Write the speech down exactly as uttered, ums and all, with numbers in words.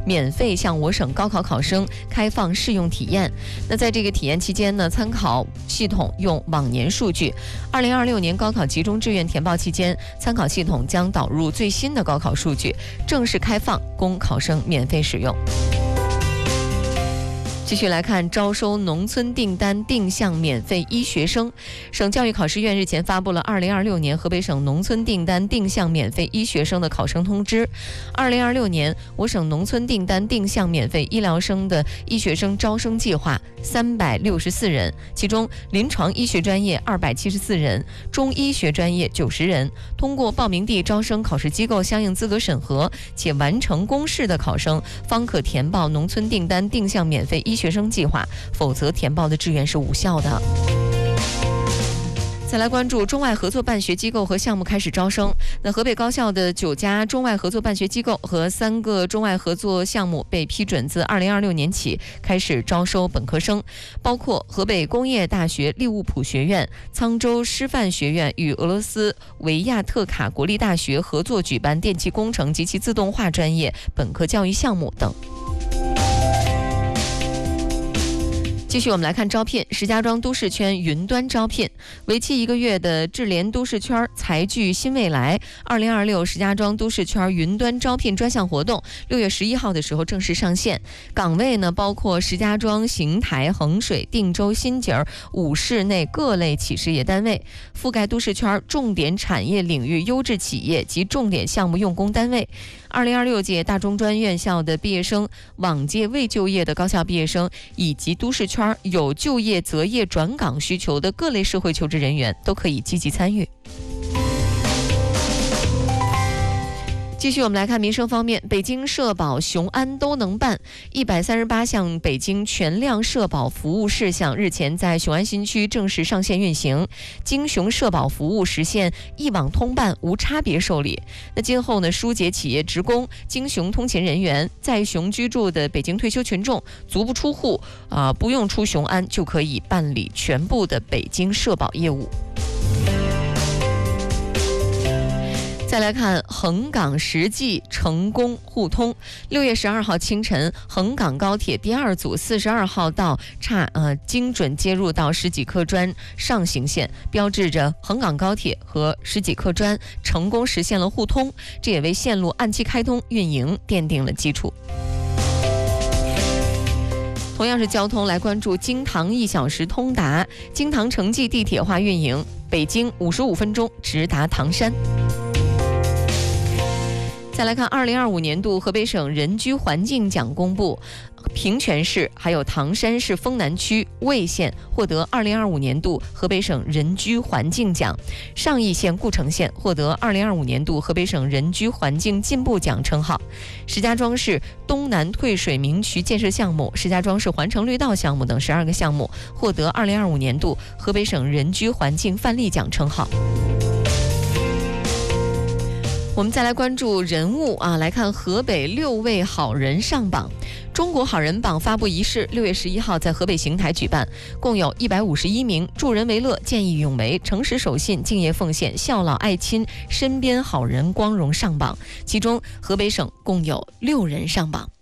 免费向我省高考考生开放试用体验。那在这个体验期间呢，参考系统用往年数据。二零二六年高考集中志愿填报期间，参考系统将导入最新的高考数据，正式开放供考生免费使用。继续来看招收农村订单定向免费医学生。省教育考试院日前发布了二零二六年河北省农村订单定向免费医学生的考生通知。二零二六年我省农村订单定向免费医疗生的医学生招生计划三百六十四人，其中临床医学专业二百七十四人，中医学专业九十人。通过报名地招生考试机构相应资格审核且完成公示的考生，方可填报农村订单定向免费医学生计划，否则填报的志愿是无效的。再来关注中外合作办学机构和项目开始招生。那河北高校的九家中外合作办学机构和三个中外合作项目被批准自二零二六年起开始招收本科生，包括河北工业大学利物浦学院、沧州师范学院与俄罗斯维亚特卡国立大学合作举办电气工程及其自动化专业本科教育项目等。继续我们来看招聘。石家庄都市圈云端招聘，为期一个月的智联都市圈财聚新未来二零二六石家庄都市圈云端招聘专项活动六月十一号的时候正式上线。岗位呢包括石家庄、邢台、衡水、定州、新集五市内各类企事业单位，覆盖都市圈重点产业领域优质企业及重点项目用工单位。二零二六届大中专院校的毕业生、往届未就业的高校毕业生以及都市圈有就业择业转岗需求的各类社会求职人员都可以积极参与。继续我们来看民生方面，北京社保、雄安都能办一百三十八项北京全量社保服务事项日前在雄安新区正式上线运行，京雄社保服务实现一网通办、无差别受理。那今后呢，疏解企业职工、京雄通勤人员、在雄居住的北京退休群众足不出户啊、呃，不用出雄安就可以办理全部的北京社保业务。再来看横岗实际成功互通。六月十二号清晨，横岗高铁第二组四十二号道岔呃精准接入到石脊客专上行线，标志着横岗高铁和石脊客专成功实现了互通，这也为线路按期开通运营奠定了基础。同样是交通，来关注京唐一小时通达，京唐城际地铁化运营，北京五十五分钟直达唐山。再来看二零二五年度河北省人居环境奖公布，平泉市还有唐山市丰南区魏县获得二零二五年度河北省人居环境奖，上邑县、故城县获得二零二五年度河北省人居环境进步奖称号。石家庄市东南退水明渠建设项目、石家庄市环城绿道项目等十二个项目获得二零二五年度河北省人居环境范例奖称号。我们再来关注人物啊，来看河北六位好人上榜。中国好人榜发布仪式六月十一号在河北邢台举办，共有一百五十一名助人为乐、见义勇为、诚实守信、敬业奉献、孝老爱亲、身边好人光荣上榜，其中河北省共有六人上榜。